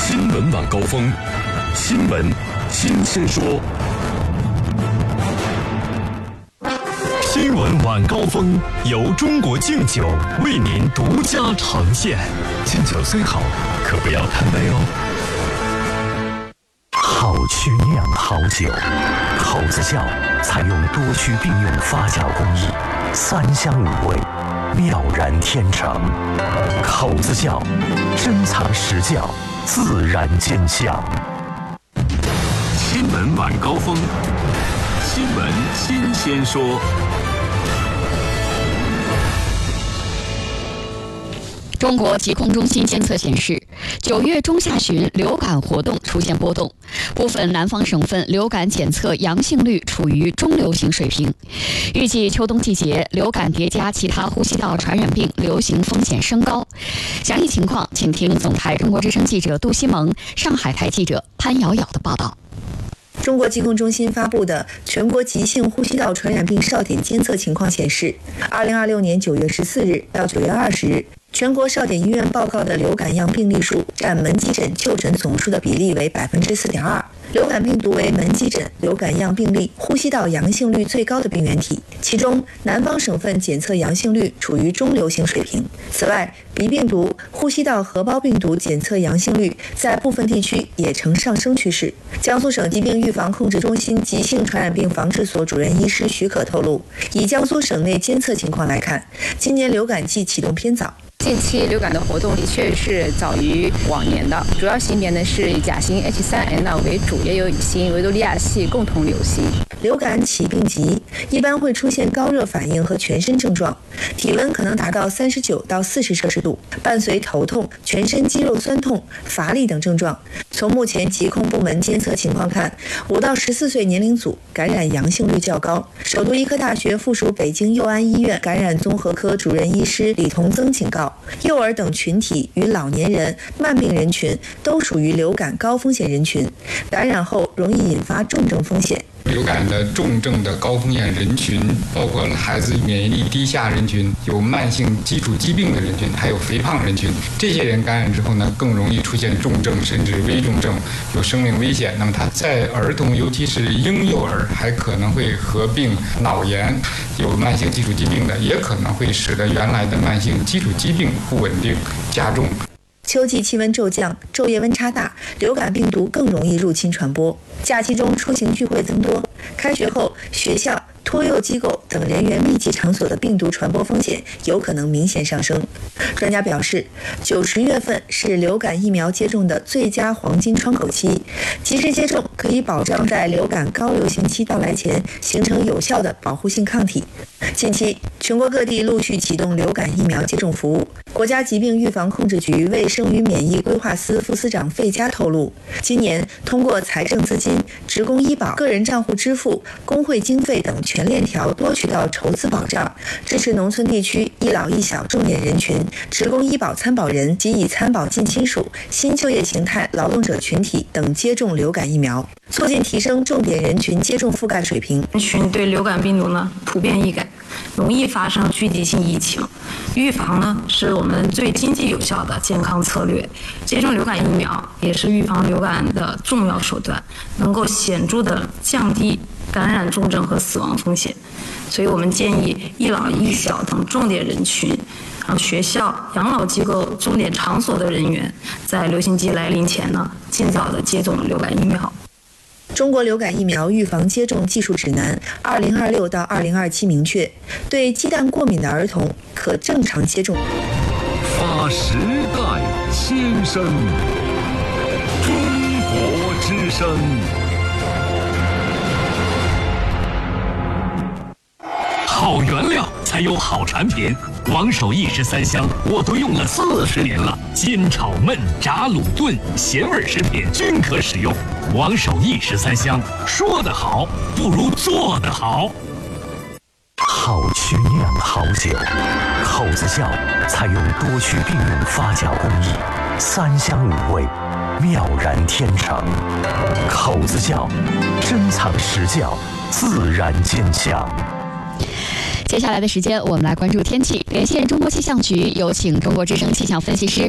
新闻晚高峰，新闻新鲜说。新闻晚高峰由中国敬酒为您独家呈现。敬酒虽好，可不要贪杯哦。 好曲酿好酒，口子窖采用多区并用发酵工艺，3香5味，妙然天成。口子窖珍藏实窖，自然见香。 新闻晚高峰，新闻新鲜说。 中国疾控中心监测显示，9月中下旬流感活动出现波动，部分南方省份流感检测阳性率处于中流行水平。预计秋冬季节流感叠加其他呼吸道传染病流行风险升高。详细情况，请听总台中国之声记者杜西蒙、上海台记者潘瑶瑶的报道。 中国疾控中心发布的全国急性呼吸道传染病哨点监测情况显示，2026年9月14日到9月20日，全国哨点医院报告的流感样病例数占门急诊就诊总数的比例为 4.2%。流感病毒为门急诊流感样病例呼吸道阳性率最高的病原体，其中南方省份检测阳性率处于中流行水平。此外，鼻病毒、呼吸道合胞病毒检测阳性率在部分地区也呈上升趋势。江苏省疾病预防控制中心急性传染病防治所主任医师许可透露，以江苏省内监测情况来看，今年流感季启动偏早。 近期流感的活动的确是早于往年的，主要型别呢是以甲型 H3N9 为主，也有乙型维多利亚系共同流行。 流感起病急，一般会出现高热反应和全身症状，体温可能达到39到40摄氏度，伴随头痛、全身肌肉酸痛、乏力等症状。从目前疾控部门监测情况看，5到14岁年龄组感染阳性率较高。首都医科大学附属北京佑安医院感染综合科主任医师李同增警告，幼儿等群体与老年人、慢病人群都属于流感高风险人群，感染后容易引发重症风险。 流感的重症的高风险人群包括了孩子免疫力低下人群、有慢性基础疾病的人群，还有肥胖人群。这些人感染之后呢，更容易出现重症甚至危重症，有生命危险。那么他在儿童，尤其是婴幼儿，还可能会合并脑炎，有慢性基础疾病的，也可能会使得原来的慢性基础疾病不稳定加重。 秋季气温骤降，昼夜温差大，流感病毒更容易入侵传播。假期中出行聚会增多，开学后学校、托幼机构等人员密集场所的病毒传播风险有可能明显上升。专家表示，9、10月份是流感疫苗接种的最佳黄金窗口期，及时接种可以保障在流感高流行期到来前形成有效的保护性抗体。近期，全国各地陆续启动流感疫苗接种服务。国家疾病预防控制局卫生与免疫规划司副司长费佳透露，今年通过财政资金、职工医保、个人账户支付、工会经费等全链条多渠道筹资保障，支持农村地区一老一小重点人群、职工医保参保人及已参保近亲属、新就业形态劳动者群体等接种流感疫苗，促进提升重点人群接种覆盖水平。 人群对流感病毒呢普遍易感，容易发生聚集性疫情。预防呢是我们最经济有效的健康策略，接种流感疫苗也是预防流感的重要手段，能够显著的降低感染重症和死亡风险。所以我们建议一老一小等重点人群，学校、养老机构、重点场所的人员，在流行季来临前呢，尽早的接种流感疫苗。 中国流感疫苗预防接种技术指南2026到2027明确，对鸡蛋过敏的儿童可正常接种。 发时代先声，中国之声。好原料才有好产品，王守义13香我都用了40年了，煎炒焖炸卤炖咸味食品均可使用。王守义13香，说得好不如做得好。 好曲酿好酒，口子窖采用多区并用发酵工艺，3香5味，妙然天成。口子窖珍藏实窖，自然见香。 接下来的时间，我们来关注天气。连线中国气象局，有请中国之声气象分析师